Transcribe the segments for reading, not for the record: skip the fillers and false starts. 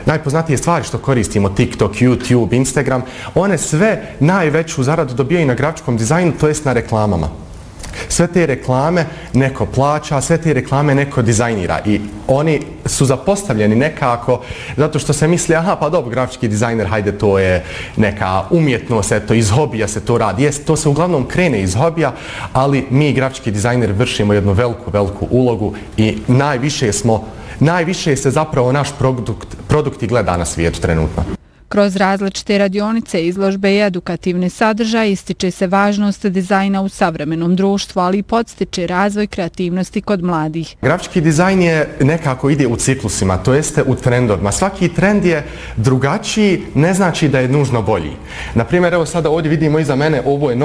najpoznatije stvari što koristimo, TikTok, YouTube, Instagram, one sve najveću zaradu dobijaju na grafičkom dizajnu, to jest na reklamama. Sve te reklame neko plaća, sve te reklame neko dizajnira i oni su zapostavljeni nekako zato što se misli, aha, pa dobro, grafički dizajner, hajde, to je neka umjetnost, eto, iz hobija se to radi. Jest, to se uglavnom krene iz hobija, ali mi, grafički dizajneri, vršimo jednu veliku ulogu i najviše se zapravo naš produkt i gleda na svijetu trenutno. Kroz različite radionice, izložbe i edukativne sadržaje ističe se važnost dizajna u savremenom društvu, ali i podstiče razvoj kreativnosti kod mladih. Grafički dizajn je nekako ide u ciklusima, to jeste u trendovima. Svaki trend je drugačiji, ne znači da je nužno bolji. Naprimjer, evo sada ovdje vidimo iza mene,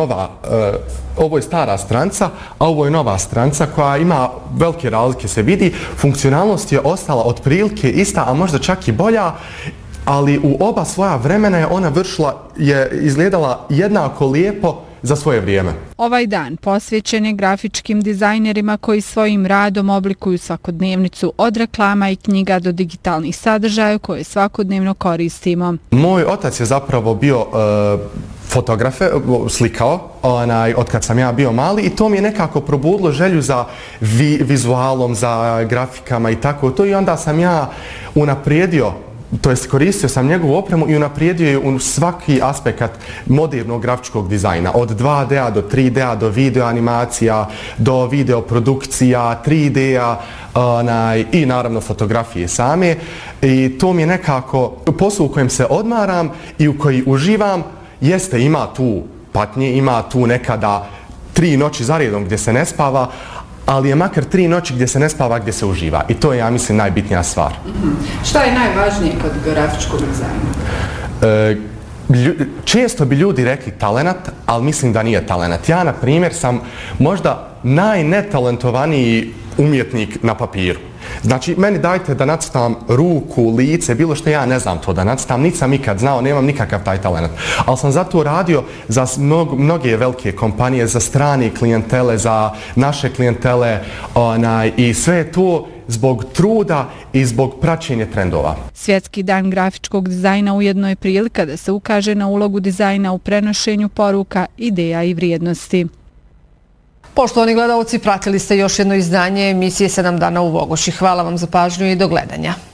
ovo je stara stranca, a ovo je nova stranca koja ima velike razlike, se vidi. Funkcionalnost je ostala otprilike ista, a možda čak i bolja, ali u oba svoja vremena je ona izgledala jednako lijepo za svoje vrijeme. Ovaj dan posvećen je grafičkim dizajnerima koji svojim radom oblikuju svakodnevnicu od reklama i knjiga do digitalnih sadržaja koje svakodnevno koristimo. Moj otac je zapravo bio fotografe, slikao od kad sam ja bio mali i to mi je nekako probudilo želju za vizualom, za grafikama i tako to i onda sam ja unaprijedio, to jest koristio sam njegovu opremu i unaprijedio je u svaki aspekt modernog grafičkog dizajna. Od 2D-a do 3D-a, do video animacija, do video produkcija, 3D-a i naravno fotografije same. I to mi je nekako posao u kojem se odmaram i u koji uživam. Jeste, ima tu patnje, ima tu nekada 3 noći za redom gdje se ne spava, ali je makar 3 noći gdje se ne spava, gdje se uživa. I to je, ja mislim, najbitnija stvar. Šta je najvažnije kod grafičkog dizajna? Često bi ljudi rekli talenat, ali mislim da nije talenat. Ja, na primjer, sam možda najnetalentovaniji umjetnik na papiru. Znači, meni dajte da nacrtam ruku, lice, bilo što, ja ne znam to da nacrtam, niti sam ikad znao, nemam nikakav taj talent. Ali sam zato radio za mnoge velike kompanije, za strane klijentele, za naše klijentele i sve je to zbog truda i zbog praćenja trendova. Svjetski dan grafičkog dizajna ujedno je prilika da se ukaže na ulogu dizajna u prenošenju poruka, ideja i vrijednosti. Poštovani gledaoci, pratili ste još jedno izdanje emisije 7 dana u Vogoši. Hvala vam za pažnju i do gledanja.